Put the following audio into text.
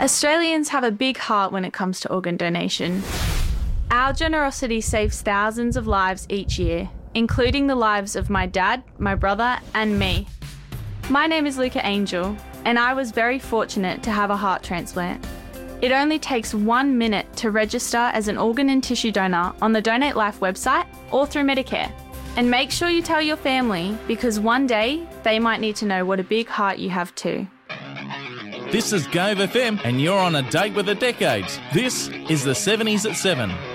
Australians have a big heart when it comes to organ donation. Our generosity saves thousands of lives each year, including the lives of my dad, my brother, and me. My name is Luca Angel, and I was very fortunate to have a heart transplant. It only takes 1 minute to register as an organ and tissue donor on the Donate Life website or through Medicare. And make sure you tell your family, because one day they might need to know what a big heart you have too. This is Gove FM and you're on a date with the decades. This is the 70s at 7.